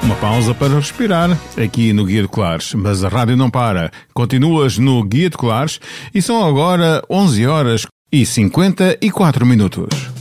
Uma pausa para respirar aqui no Guia de Colares, mas a rádio não para. Continuas no Guia de Colares e são agora 11 horas e 54 minutos.